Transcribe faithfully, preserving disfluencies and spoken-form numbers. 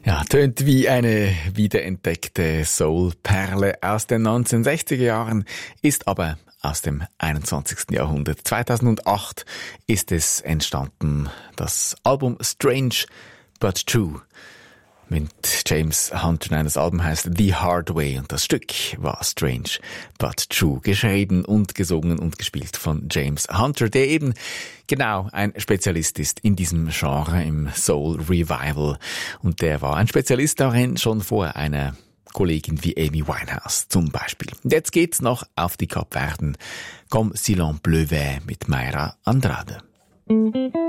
Ja, tönt wie eine wiederentdeckte Soul-Perle aus den neunzehnhundertsechziger Jahren, ist aber aus dem einundzwanzigsten Jahrhundert. zweitausendacht ist es entstanden, das Album Strange but True mit James Hunter. Nein, das Album heißt The Hard Way und das Stück war Strange but True, geschrieben und gesungen und gespielt von James Hunter, der eben genau ein Spezialist ist in diesem Genre, im Soul Revival, und der war ein Spezialist darin schon vor einer Kollegin wie Amy Winehouse zum Beispiel. Und jetzt geht's noch auf die Kapverden. Comme si l'on pleuvait mit Mayra Andrade.